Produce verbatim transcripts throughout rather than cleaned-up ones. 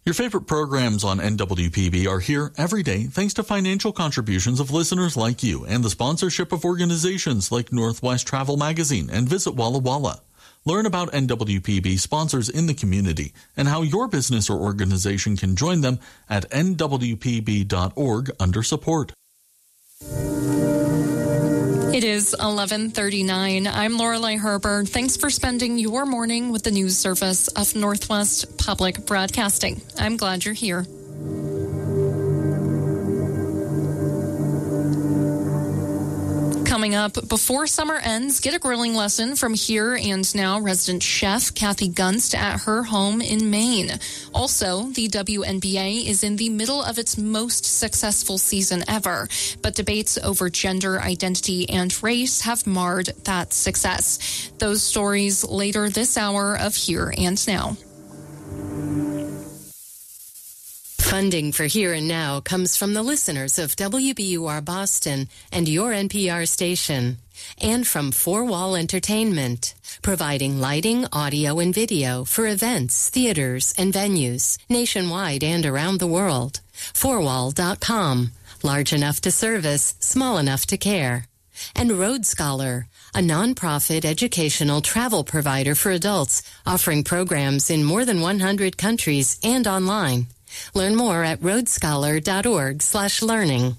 Your favorite programs on N W P B are here every day thanks to financial contributions of listeners like you and the sponsorship of organizations like Northwest Travel Magazine and Visit Walla Walla. Learn about N W P B sponsors in the community and how your business or organization can join them at N W P B dot org under support. It is eleven thirty-nine. I'm Lorelei Herbert. Thanks for spending your morning with the news service of Northwest Public Broadcasting. I'm glad you're here. Coming up, before summer ends, get a grilling lesson from Here and Now resident chef Kathy Gunst at her home in Maine. Also, the W N B A is in the middle of its most successful season ever, but debates over gender identity and race have marred that success. Those stories later this hour of Here and Now. Funding for Here and Now comes from the listeners of W B U R Boston and your N P R station, and from Four Wall Entertainment, providing lighting, audio, and video for events, theaters, and venues nationwide and around the world. four wall dot com, large enough to service, small enough to care. And Road Scholar, a nonprofit educational travel provider for adults, offering programs in more than one hundred countries and online. Learn more at road scholar dot org slash learning.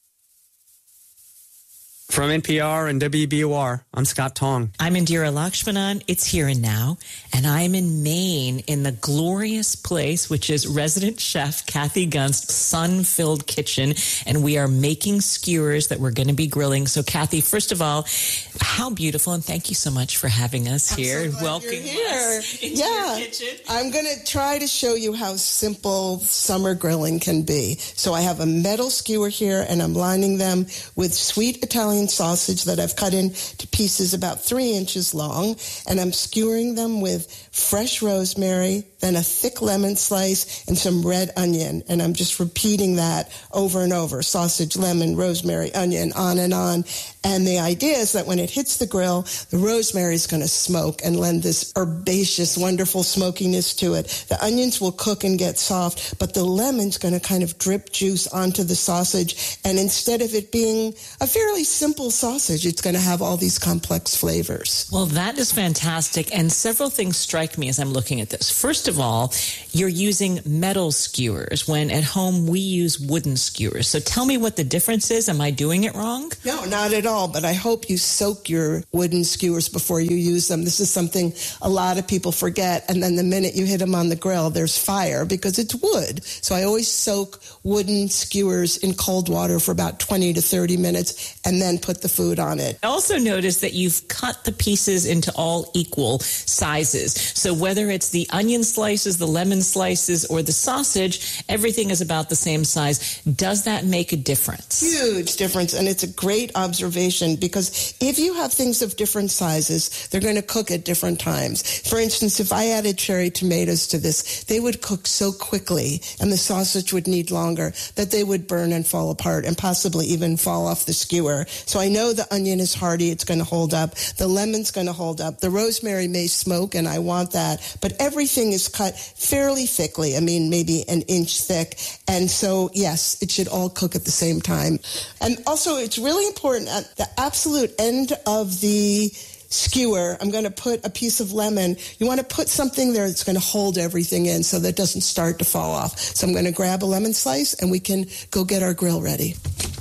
From N P R and W B U R, I'm Scott Tong. I'm Indira Lakshmanan. It's Here and Now, and I'm in Maine in the glorious place, which is resident chef Kathy Gunst's sun-filled kitchen, and we are making skewers that we're going to be grilling. So, Kathy, first of all, how beautiful, and thank you so much for having us I'm here so and glad welcoming you're here. us into yeah. your kitchen. I'm going to try to show you how simple summer grilling can be. So I have a metal skewer here, and I'm lining them with sweet Italian sausage that I've cut into pieces about three inches long, and I'm skewering them with fresh rosemary, then a thick lemon slice, and some red onion. And I'm just repeating that over and over. Sausage, lemon, rosemary, onion, on and on. And the idea is that when it hits the grill, the rosemary is going to smoke and lend this herbaceous, wonderful smokiness to it. The onions will cook and get soft, but the lemon's going to kind of drip juice onto the sausage. And instead of it being a fairly simple sausage, it's going to have all these complex flavors. Well, that is fantastic. And several things strike me as I'm looking at this. First of all, you're using metal skewers when at home we use wooden skewers. So tell me what the difference is. Am I doing it wrong? No, not at all. But I hope you soak your wooden skewers before you use them. This is something a lot of people forget. And then the minute you hit them on the grill, there's fire because it's wood. So I always soak wooden skewers in cold water for about twenty to thirty minutes and then put the food on it. I also noticed that you've cut the pieces into all equal sizes. So whether it's the onion slices, the lemon slices, or the sausage, everything is about the same size. Does that make a difference? Huge difference. And it's a great observation because if you have things of different sizes, they're going to cook at different times. For instance, if I added cherry tomatoes to this, they would cook so quickly and the sausage would need longer that they would burn and fall apart and possibly even fall off the skewer. So I know the onion is hearty. It's going to hold up. The lemon's going to hold up. The rosemary may smoke, and I want that. But everything is cut fairly thickly. I mean, maybe an inch thick. And so, yes, it should all cook at the same time. And also, it's really important at the absolute end of the skewer, I'm going to put a piece of lemon. You want to put something there that's going to hold everything in so that it doesn't start to fall off. So I'm going to grab a lemon slice, and we can go get our grill ready.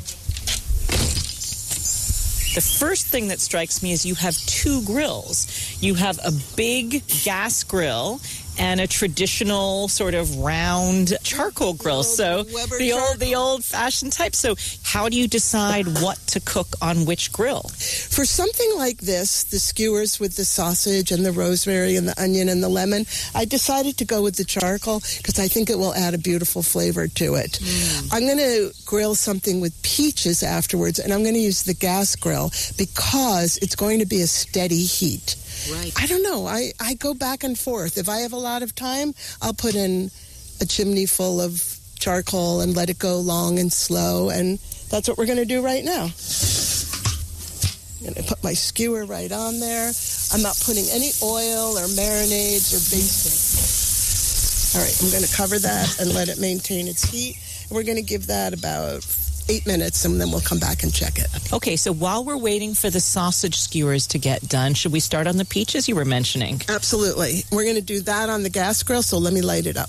The first thing that strikes me is you have two grills. You have a big gas grill and a traditional sort of round charcoal grill. So the old the old-fashioned type. So how do you decide what to cook on which grill? For something like this, the skewers with the sausage and the rosemary and the onion and the lemon, I decided to go with the charcoal because I think it will add a beautiful flavor to it. Mm. I'm going to grill something with peaches afterwards, and I'm going to use the gas grill because it's going to be a steady heat. Right. I don't know. I, I go back and forth. If I have a lot of time, I'll put in a chimney full of charcoal and let it go long and slow, and that's what we're going to do right now. I'm going to put my skewer right on there. I'm not putting any oil or marinades or basting. All right, I'm going to cover that and let it maintain its heat. We're going to give that about eight minutes, and then we'll come back and check it. Okay, so while we're waiting for the sausage skewers to get done, should we start on the peaches you were mentioning? Absolutely. We're going to do that on the gas grill, so let me light it up.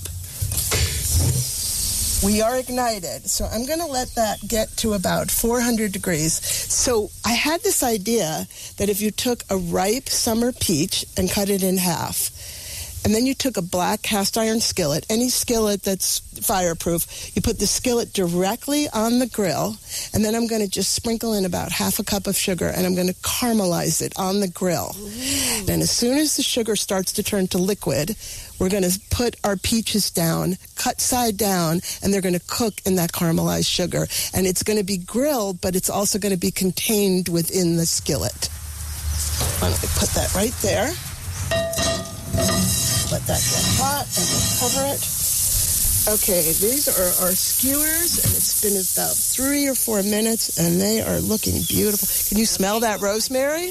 We are ignited, so I'm going to let that get to about four hundred degrees. So I had this idea that if you took a ripe summer peach and cut it in half, and then you took a black cast iron skillet, any skillet that's fireproof, you put the skillet directly on the grill, and then I'm going to just sprinkle in about half a cup of sugar, and I'm going to caramelize it on the grill. Ooh. And as soon as the sugar starts to turn to liquid, we're going to put our peaches down, cut side down, and they're going to cook in that caramelized sugar. And it's going to be grilled, but it's also going to be contained within the skillet. I'm going to put that right there. Let that get hot, and we'll cover it. Okay, these are our skewers, and it's been about three or four minutes, and they are looking beautiful. Can you smell that rosemary?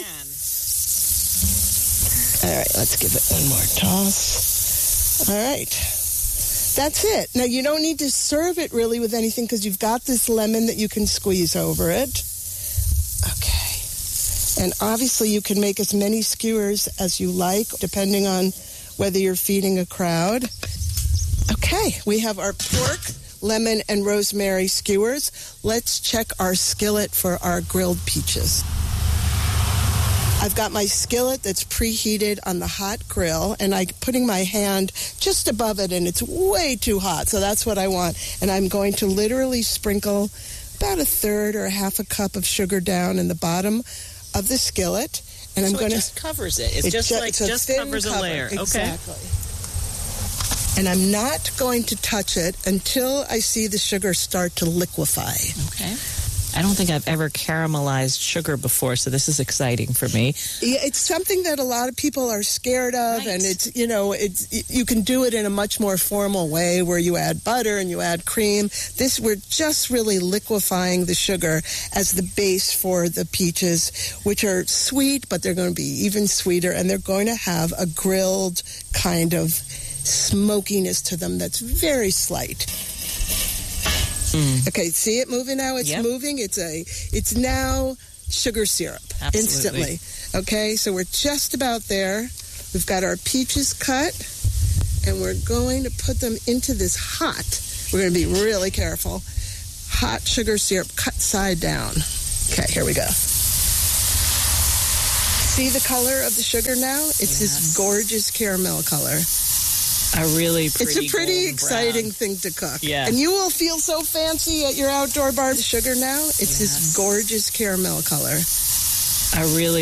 All right, let's give it one more toss. All right. That's it. Now, you don't need to serve it really with anything because you've got this lemon that you can squeeze over it. Okay. And obviously, you can make as many skewers as you like, depending on whether you're feeding a crowd. Okay, we have our pork, lemon, and rosemary skewers. Let's check our skillet for our grilled peaches. I've got my skillet that's preheated on the hot grill, and I'm putting my hand just above it, and it's way too hot, so that's what I want. And I'm going to literally sprinkle about a third or a half a cup of sugar down in the bottom of the skillet. And I'm so going to just covers it. It's, it's just, just like just covers cover. a layer. Exactly. Okay. And I'm not going to touch it until I see the sugar start to liquefy. Okay. I don't think I've ever caramelized sugar before, so this is exciting for me. Yeah, it's something that a lot of people are scared of, right. And it's, you know, it's you can do it in a much more formal way where you add butter and you add cream. This, we're just really liquefying the sugar as the base for the peaches, which are sweet, but they're going to be even sweeter, and they're going to have a grilled kind of smokiness to them that's very slight. Mm. Okay, see it moving now? It's yep. moving. It's a. It's now sugar syrup. Absolutely. Instantly. Okay, so we're just about there. We've got our peaches cut, and we're going to put them into this hot. We're going to be really careful. Hot sugar syrup cut side down. Okay, here we go. See the color of the sugar now? It's yes. this gorgeous caramel color. A really pretty It's a pretty exciting brown. thing to cook. Yes. And you will feel so fancy at your outdoor bar. The sugar now, it's yes. this gorgeous caramel color. A really